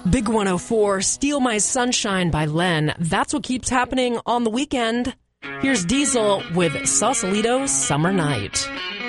Big 104, Steal My Sunshine by Len. That's what keeps happening on the weekend. Here's Diesel with Sausalito Summer Night.